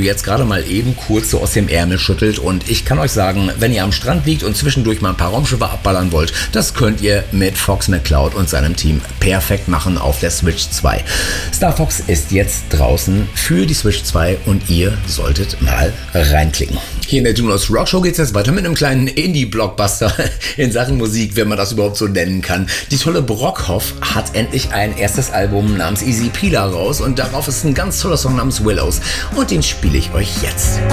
jetzt gerade mal eben kurz so aus dem Ärmel schüttelt. Und ich kann euch sagen, wenn ihr am Strand liegt und zwischendurch mal ein paar Raumschiffe abballern wollt, das könnt ihr mit Fox McCloud und seinem Team perfekt machen auf der Switch 2. Star Fox ist jetzt draußen für die Switch 2 und ihr solltet mal reinklicken. Hier in der Junos Rock Show geht es jetzt weiter mit einem kleinen Indie-Blockbuster in Sachen Musik, wenn man das überhaupt so nennen kann. Die tolle Brockhoff hat endlich ein erstes Album namens Easy Peeler raus und darauf ist ein ganz toller Song namens Willows und den spiele ich euch jetzt.